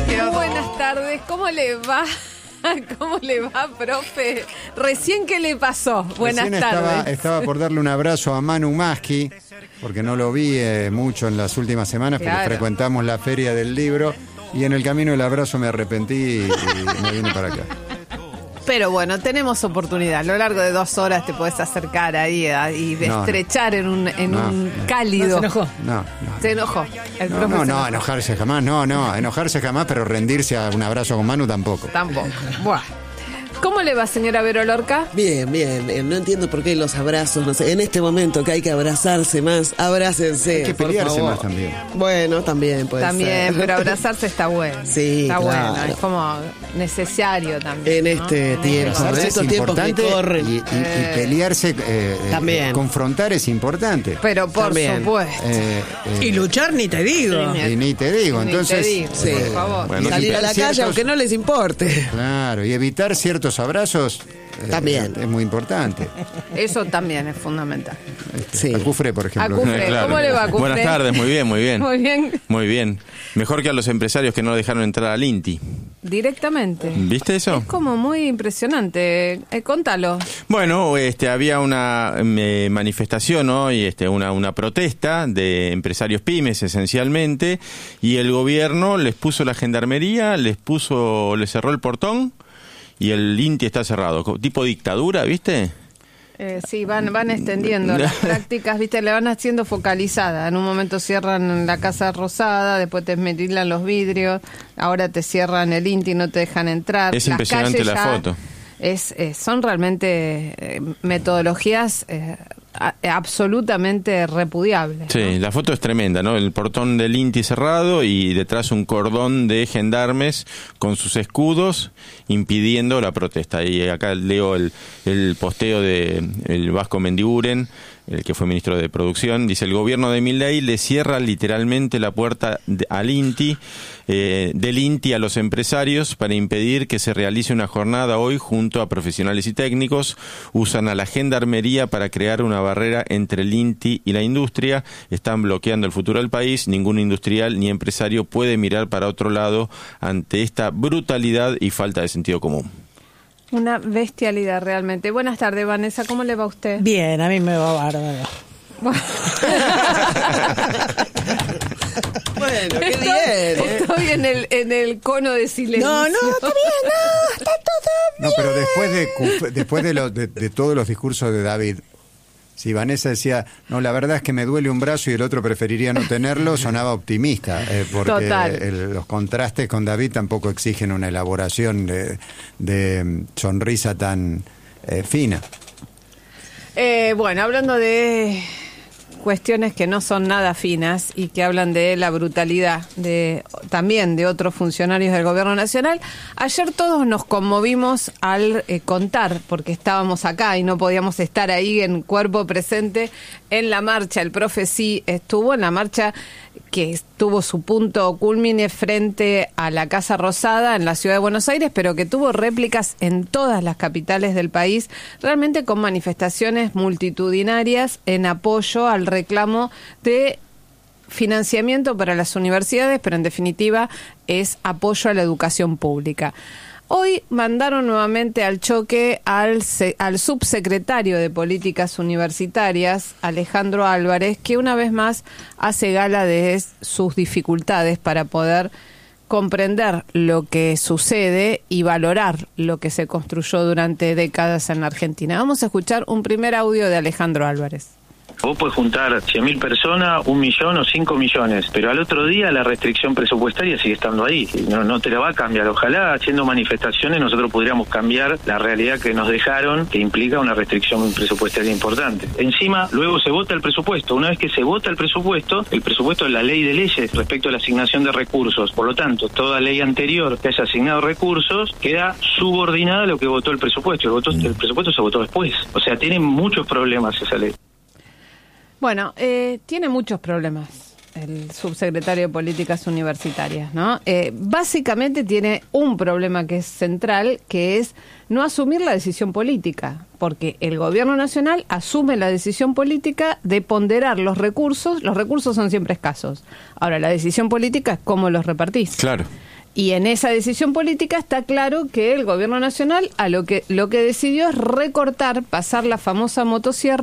Buenas tardes, ¿cómo le va? ¿Cómo le va, profe? ¿Recién qué le pasó? Buenas tardes. Estaba por darle un abrazo a Manu Maschi, porque no lo vi mucho en las últimas semanas, porque frecuentamos la Feria del Libro, y en el camino del abrazo me arrepentí y me vine para acá. Pero bueno, tenemos oportunidad. A lo largo de 2 horas te podés acercar ahí y estrechar en un cálido. ¿No se enojó? No. Se enojó. El profe se enojó. Enojarse jamás, enojarse jamás, pero rendirse a un abrazo con Manu tampoco. Tampoco. Buah. ¿Cómo le va, señora Vero Lorca? Bien. No entiendo por qué los abrazos, no sé. En este momento que hay que abrazarse más, abrácense. Hay que pelearse más también. Bueno, también puede ser. También, pero abrazarse está bueno. Sí, está claro. bueno, es como necesario también. En este tiempo, Abrazarse estos es tiempos que importante corren. y pelearse, también. Confrontar es importante. Pero por también. supuesto. Y luchar ni te digo. Y ni te digo, Ni entonces... te digo, sí. por favor. Bueno, Salir a la calle aunque no les importe. Claro, y evitar ciertos abrazos también es muy importante. Eso también es fundamental. Sí. A Cufré, por ejemplo. Cufré, Claro. ¿cómo le va, Cufré? Buenas tardes, muy bien. Muy bien. Muy bien. Mejor que a los empresarios que no dejaron entrar al INTI. Directamente. ¿Viste eso? Es como muy impresionante. Contalo. Bueno, había una manifestación hoy, una protesta de empresarios pymes esencialmente, y el gobierno les puso la gendarmería, les cerró el portón y el INTI está cerrado, tipo dictadura, ¿viste? Sí, van extendiendo las prácticas, ¿viste? Le van haciendo focalizada. En un momento cierran la Casa Rosada, después te metilan los vidrios, ahora te cierran el INTI y no te dejan entrar. Es impresionante la foto. Son realmente metodologías absolutamente repudiables. Sí, ¿no? la foto es tremenda, ¿no? El portón del INTI cerrado y detrás un cordón de gendarmes con sus escudos impidiendo la protesta. Y acá leo el posteo de el Vasco Mendiguren, el que fue ministro de Producción. Dice: el gobierno de Milei le cierra literalmente la puerta al INTI, del INTI a los empresarios para impedir que se realice una jornada hoy junto a profesionales y técnicos. Usan a la gendarmería para crear una barrera entre el INTI y la industria. Están bloqueando el futuro del país. Ningún industrial ni empresario puede mirar para otro lado ante esta brutalidad y falta de sentido común. Una bestialidad realmente. Buenas tardes, Vanessa, ¿cómo le va a usted? Bien, a mí me va bárbaro. Bueno, qué bien. Estoy en el cono de silencio. No, está bien, está todo bien. No, pero después de todos los discursos de David, si Vanessa decía, no, la verdad es que me duele un brazo y el otro preferiría no tenerlo, sonaba optimista, porque los contrastes con David tampoco exigen una elaboración de sonrisa tan fina. Bueno, hablando de cuestiones que no son nada finas y que hablan de la brutalidad también de otros funcionarios del gobierno nacional, ayer todos nos conmovimos al contar, porque estábamos acá y no podíamos estar ahí en cuerpo presente en la marcha. El profe sí estuvo en la marcha que tuvo su punto culmine frente a la Casa Rosada en la ciudad de Buenos Aires, pero que tuvo réplicas en todas las capitales del país, realmente con manifestaciones multitudinarias en apoyo al reclamo de financiamiento para las universidades, pero en definitiva es apoyo a la educación pública. Hoy mandaron nuevamente al choque al subsecretario de Políticas Universitarias, Alejandro Álvarez, que una vez más hace gala de sus dificultades para poder comprender lo que sucede y valorar lo que se construyó durante décadas en la Argentina. Vamos a escuchar un primer audio de Alejandro Álvarez. Vos podés juntar 100.000 personas, 1 millón o 5 millones, pero al otro día la restricción presupuestaria sigue estando ahí. No te la va a cambiar. Ojalá haciendo manifestaciones nosotros pudiéramos cambiar la realidad que nos dejaron, que implica una restricción presupuestaria importante. Encima, luego se vota el presupuesto. Una vez que se vota el presupuesto es la ley de leyes respecto a la asignación de recursos. Por lo tanto, toda ley anterior que haya asignado recursos queda subordinada a lo que votó el presupuesto. El presupuesto se votó después. O sea, tiene muchos problemas esa ley. Bueno, tiene muchos problemas el subsecretario de Políticas Universitarias, ¿no? Básicamente tiene un problema que es central, que es no asumir la decisión política, porque el gobierno nacional asume la decisión política de ponderar los recursos son siempre escasos. Ahora, la decisión política es cómo los repartís. Claro. Y en esa decisión política está claro que el gobierno nacional lo que decidió es recortar, pasar la famosa motosierra